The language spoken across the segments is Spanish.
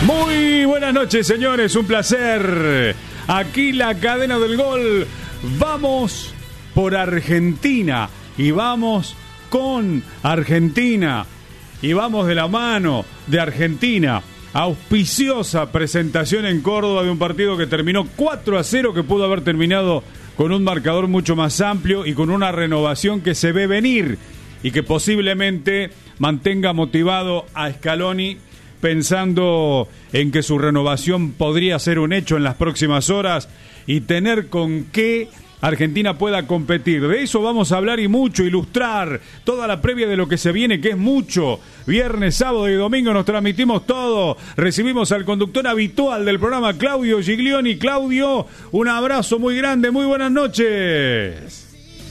Muy buenas noches, señores, un placer. Aquí la cadena del gol. Vamos por Argentina y vamos con Argentina y vamos de la mano de Argentina. Auspiciosa presentación en Córdoba de un partido que terminó 4-0, que pudo haber terminado con un marcador mucho más amplio y con una renovación que se ve venir y que posiblemente mantenga motivado a Scaloni, pensando en que su renovación podría ser un hecho en las próximas horas y tener con qué Argentina pueda competir. De eso vamos a hablar y mucho, ilustrar toda la previa de lo que se viene, que es mucho. Viernes, sábado y domingo nos transmitimos todo. Recibimos al conductor habitual del programa, Claudio Giglioni. Claudio, un abrazo muy grande, muy buenas noches.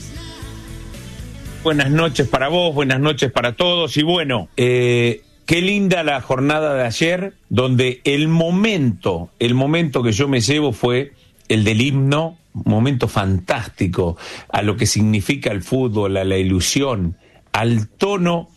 Buenas noches para vos, buenas noches para todos. Y bueno, qué linda la jornada de ayer, donde el momento que yo me llevo fue el del himno, un momento fantástico a lo que significa el fútbol, a la ilusión, al tono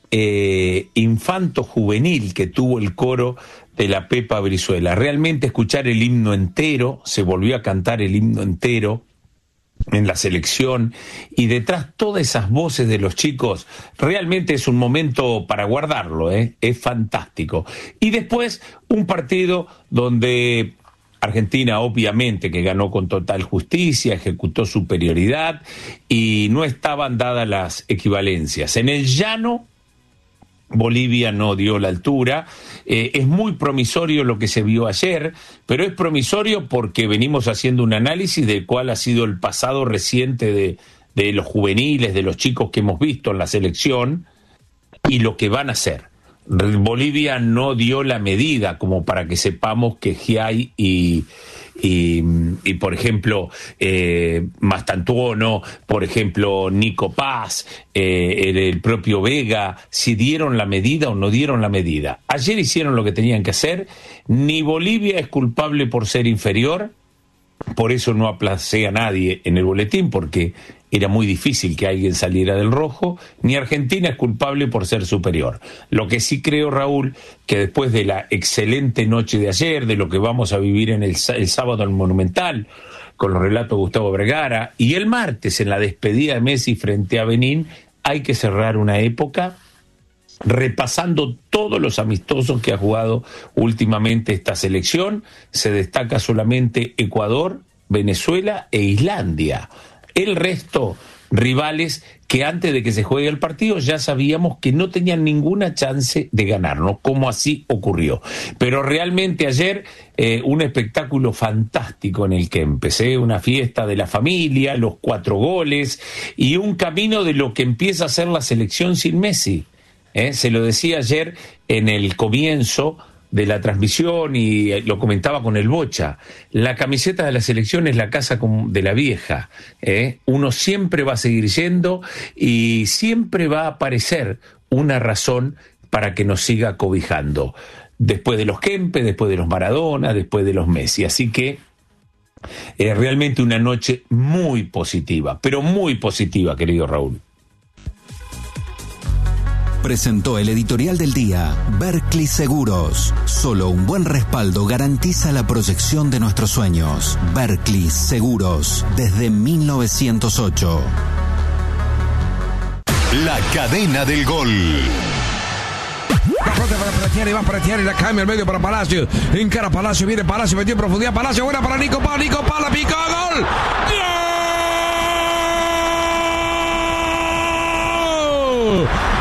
infanto-juvenil que tuvo el coro de la Pepa Brizuela. Realmente escuchar el himno entero, se volvió a cantar el himno entero en la selección, y detrás todas esas voces de los chicos, realmente es un momento para guardarlo, es fantástico. Y después un partido donde Argentina obviamente que ganó con total justicia, ejecutó superioridad y no estaban dadas las equivalencias. En el llano, Bolivia no dio la altura. Es muy promisorio lo que se vio ayer, pero es promisorio porque venimos haciendo un análisis de cuál ha sido el pasado reciente de los juveniles, de los chicos que hemos visto en la selección y lo que van a hacer. Bolivia no dio la medida como para que sepamos que Giai y por ejemplo Mastantuono, por ejemplo Nico Paz, el propio Vega, si dieron la medida o no dieron la medida. Ayer hicieron lo que tenían que hacer. Ni Bolivia es culpable por ser inferior, por eso no aplacé a nadie en el boletín, porque era muy difícil que alguien saliera del rojo, ni Argentina es culpable por ser superior. Lo que sí creo, Raúl, que después de la excelente noche de ayer, de lo que vamos a vivir en el sábado en Monumental, con los relatos de Gustavo Vergara, y el martes en la despedida de Messi frente a Benín, hay que cerrar una época repasando todos los amistosos que ha jugado últimamente esta selección. Se destaca solamente Ecuador, Venezuela e Islandia. El resto, rivales que antes de que se juegue el partido ya sabíamos que no tenían ninguna chance de ganarnos, como así ocurrió. Pero realmente ayer un espectáculo fantástico en el que empecé, una fiesta de la familia, los 4 goles y un camino de lo que empieza a ser la selección sin Messi. Se lo decía ayer en el comienzo de la transmisión y lo comentaba con el Bocha. La camiseta de la selección es la casa de la vieja. Uno siempre va a seguir yendo y siempre va a aparecer una razón para que nos siga cobijando. Después de los Kempes, después de los Maradona, después de los Messi. Así que realmente una noche muy positiva, pero muy positiva, querido Raúl. Presentó el editorial del día Berkley Seguros. Solo un buen respaldo garantiza la proyección de nuestros sueños. Berkley Seguros, desde 1908. La cadena del gol. Va para Tiari, la cambia al medio para Palacio. Encara Palacio, viene Palacio, metió en profundidad. Palacio, buena para Nico Pala, picó, gol. ¡Gol!